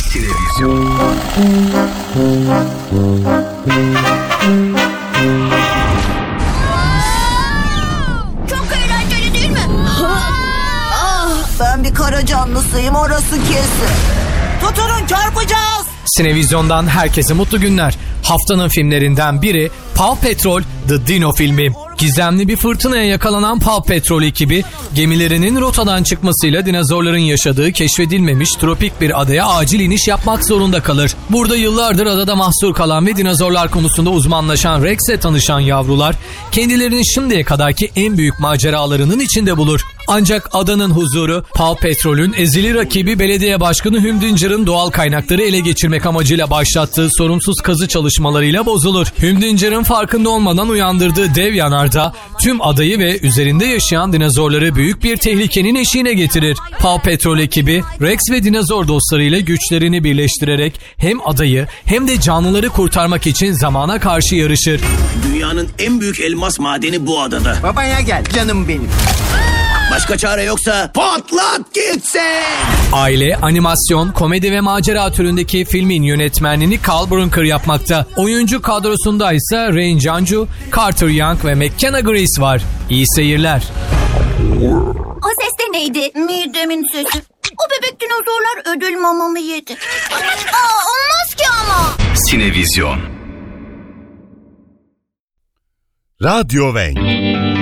Sinevizyon. Çok eğlenceli değil mi? Ben bir kara canlısıyım, orası kesin. Tutunun, çarpacağız. Sinevizyon'dan herkese mutlu günler. Haftanın filmlerinden biri Paw Patrol The Dino filmi. Gizemli bir fırtınaya yakalanan Paw Patrol ekibi gemilerinin rotadan çıkmasıyla dinozorların yaşadığı keşfedilmemiş tropik bir adaya acil iniş yapmak zorunda kalır. Burada yıllardır adada mahsur kalan ve dinozorlar konusunda uzmanlaşan Rex'le tanışan yavrular kendilerini şimdiye kadarki en büyük maceralarının içinde bulur. Ancak adanın huzuru Paw Patrol'ün ezeli rakibi belediye başkanı Hüm Dincer'ın doğal kaynakları ele geçirmek amacıyla başlattığı sorumsuz kazı çalışmalarıyla bozulur. Hüm Dincer'ın farkında olmadan uyandırdığı dev yanardağ tüm adayı ve üzerinde yaşayan dinozorları büyük bir tehlikenin eşiğine getirir. Paw Patrol ekibi Rex ve dinozor dostlarıyla güçlerini birleştirerek hem adayı hem de canlıları kurtarmak için zamana karşı yarışır. Dünyanın en büyük elmas madeni bu adada. Babaya gel canım benim. Başka çare yoksa patlat gitsin. Aile, animasyon, komedi ve macera türündeki filmin yönetmenliğini Carl Brunker yapmakta. Oyuncu kadrosunda ise Rain Janju, Carter Young ve McKenna Grace var. İyi seyirler. O ses de neydi? Midemin sesi. O bebek dinozorlar ödül mamamı yedi. Olmaz ki ama. Sinevizyon. Radyo Wenk.